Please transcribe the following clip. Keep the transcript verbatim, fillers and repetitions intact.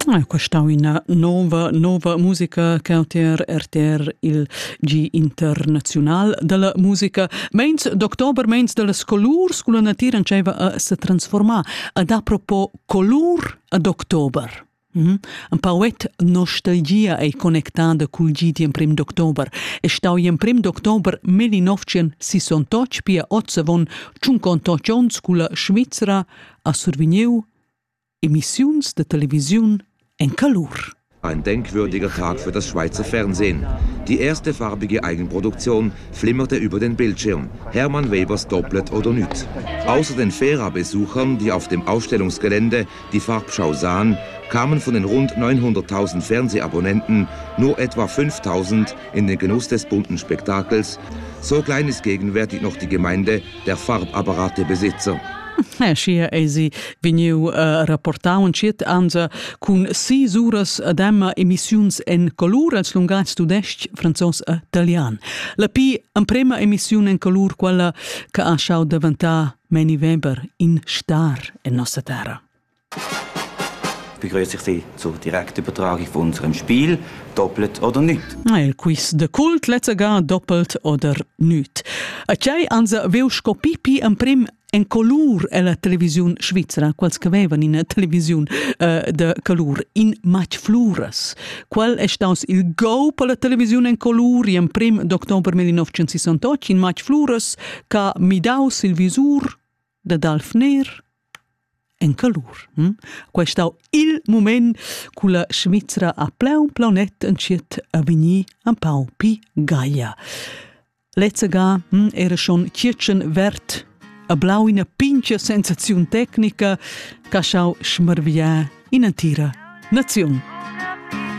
Ah, questa è una nuova, nuova musica cauter erter il G internazional della musica. Mens d'october, mens della scolur, scuola natura anceva a se trasformare. Ad a propos colur ad october. Mm-hmm. Un pauet nostalgia è connectata col G di in prim d'october. E stau in prim d'october millenovecentosessantotto pia ozzavon cinquantotto ons culla Svizzera a survegniu Emissions de Television en color. Ein denkwürdiger Tag für das Schweizer Fernsehen. Die erste farbige Eigenproduktion flimmerte über den Bildschirm. Hermann Webers Doppelt oder Nüt. Außer den Fera-Besuchern, die auf dem Ausstellungsgelände die Farbschau sahen, kamen von den rund neunhunderttausend Fernsehabonnenten nur etwa fünftausend in den Genuss des bunten Spektakels. So klein ist gegenwärtig noch die Gemeinde der Farbapparatebesitzer. Eh, scia esi veniu uh, rapportau un ciet anza cun sis uras ademma emissiuns en colur als lungats tudesc franzos e italian. La pi en prima emissiun en colur quella che ha schau davantar Manny Weber in Star en nostra terra. Begrüße ich Sie zur Direktübertragung von unserem Spiel Doppelt oder Nüt. Il quiz de cult, let's go Doppelt oder Nüt. Acei anza veu scopipi en prim en colur e la televisiun svizzera, quals che avevan in televisiun uh, de colur, in match flures. Qual è staus il go per la televisiun en colur in prim d'october millenovecentosessantotto in match flures ca mi daus il visur de Dalf Ner en colur. Hm? Questo è il moment cu la Svizzera a pleun planet enciet a veni un pau pi gaia. Let's go hm, era schon tschitschen wert a blauina pincha sensaziun tecnica ca schau schmervia in antira naziun.